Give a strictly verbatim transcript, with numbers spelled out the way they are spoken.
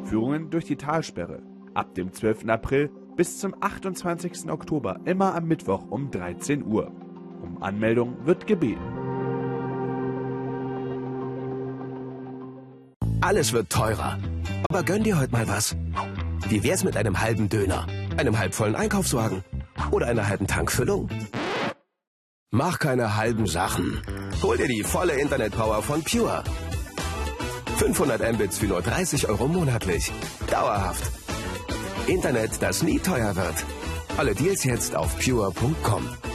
Führungen durch die Talsperre. Ab dem zwölften April bis zum achtundzwanzigsten Oktober immer am Mittwoch um dreizehn Uhr. Um Anmeldung wird gebeten. Alles wird teurer. Aber gönn dir heute mal was. Wie wär's mit einem halben Döner, einem halbvollen Einkaufswagen oder einer halben Tankfüllung? Mach keine halben Sachen. Hol dir die volle Internetpower von Pure. fünfhundert Mbits für nur dreißig Euro monatlich. Dauerhaft. Internet, das nie teuer wird. Alle Deals jetzt auf pure punkt com.